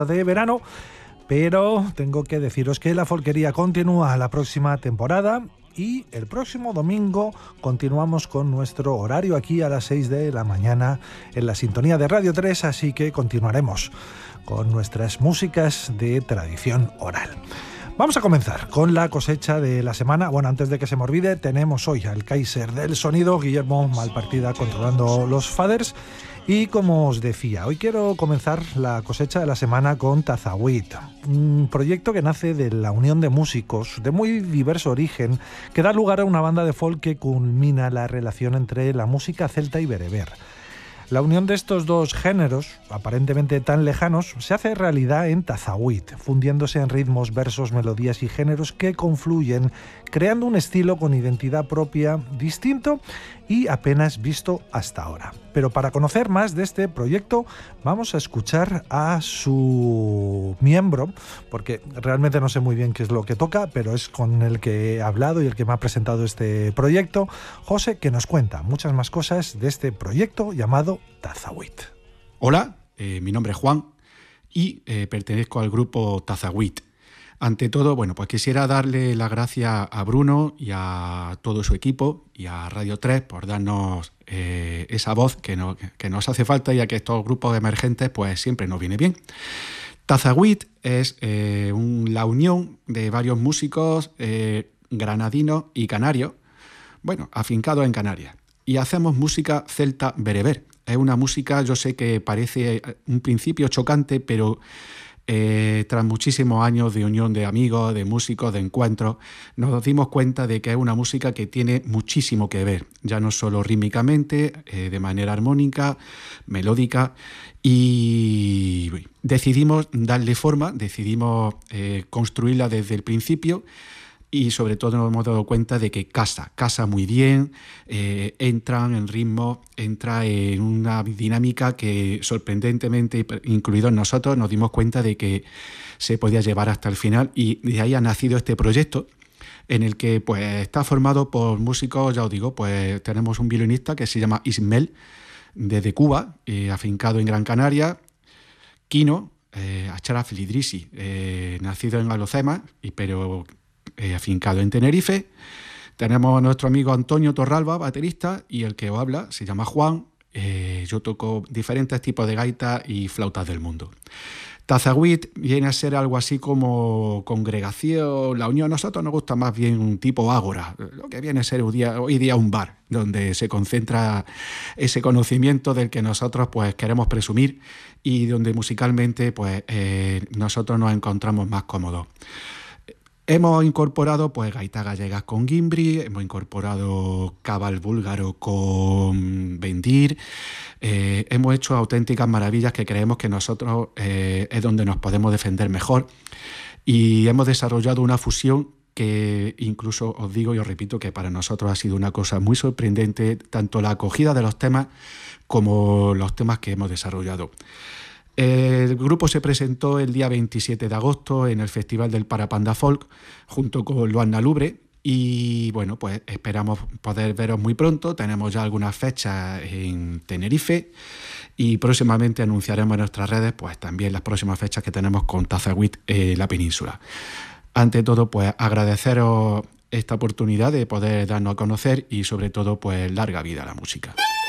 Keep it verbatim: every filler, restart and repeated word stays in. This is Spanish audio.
de verano, pero tengo que deciros que la folquería continúa la próxima temporada y el próximo domingo continuamos con nuestro horario aquí a las seis de la mañana en la sintonía de Radio tres, así que continuaremos con nuestras músicas de tradición oral. Vamos a comenzar con la cosecha de la semana. Bueno, antes de que se me olvide, tenemos hoy al Kaiser del sonido, Guillermo Malpartida, controlando los faders. Y como os decía, hoy quiero comenzar la cosecha de la semana con Tazawit, un proyecto que nace de la unión de músicos de muy diverso origen, que da lugar a una banda de folk que culmina la relación entre la música celta y bereber. La unión de estos dos géneros, aparentemente tan lejanos, se hace realidad en Tazawit, fundiéndose en ritmos, versos, melodías y géneros que confluyen, creando un estilo con identidad propia, distinto y apenas visto hasta ahora. Pero para conocer más de este proyecto, vamos a escuchar a su miembro, porque realmente no sé muy bien qué es lo que toca, pero es con el que he hablado y el que me ha presentado este proyecto, José, que nos cuenta muchas más cosas de este proyecto llamado Tazawit. Hola, eh, mi nombre es Juan y eh, pertenezco al grupo Tazawit. Ante todo, bueno, pues quisiera darle las gracias a Bruno y a todo su equipo y a Radio tres por darnos eh, esa voz que, no, que nos hace falta, ya que estos grupos emergentes pues siempre nos viene bien. Tazawit es eh, un, la unión de varios músicos eh, granadinos y canarios, bueno, afincados en Canarias, y hacemos música celta bereber. Es una música, yo sé que parece un principio chocante, pero Eh, tras muchísimos años de unión de amigos, de músicos, de encuentros, nos dimos cuenta de que es una música que tiene muchísimo que ver, ya no solo rítmicamente, eh, de manera armónica, melódica, y decidimos darle forma, decidimos eh, construirla desde el principio. Y sobre todo nos hemos dado cuenta de que casa, casa muy bien, eh, entran en ritmo, entra en una dinámica que sorprendentemente, incluidos nosotros, nos dimos cuenta de que se podía llevar hasta el final, y de ahí ha nacido este proyecto en el que pues está formado por músicos, ya os digo, pues tenemos un violinista que se llama Ismael, desde Cuba, eh, afincado en Gran Canaria, Kino, eh, Acharaf Lidrisi, eh, nacido en Alocema, y pero... Eh, afincado en Tenerife. Tenemos a nuestro amigo Antonio Torralba, baterista, y el que os habla se llama Juan. Eh, yo toco diferentes tipos de gaitas y flautas del mundo. Tazawit viene a ser algo así como congregación, la unión. A nosotros nos gusta más bien un tipo ágora, lo que viene a ser hoy día, hoy día un bar, donde se concentra ese conocimiento del que nosotros pues queremos presumir y donde musicalmente pues eh, nosotros nos encontramos más cómodos. Hemos incorporado pues gaitas gallegas con gimbri, hemos incorporado cabal búlgaro con bendir, eh, hemos hecho auténticas maravillas que creemos que nosotros eh, es donde nos podemos defender mejor, y hemos desarrollado una fusión que incluso os digo y os repito que para nosotros ha sido una cosa muy sorprendente, tanto la acogida de los temas como los temas que hemos desarrollado. El grupo se presentó el día veintisiete de agosto en el Festival del Parapanda Folk junto con Luan Nalubre, y bueno, pues esperamos poder veros muy pronto. Tenemos ya algunas fechas en Tenerife y próximamente anunciaremos en nuestras redes pues también las próximas fechas que tenemos con Tazawit en la península. Ante todo, pues agradeceros esta oportunidad de poder darnos a conocer y sobre todo pues larga vida a la música.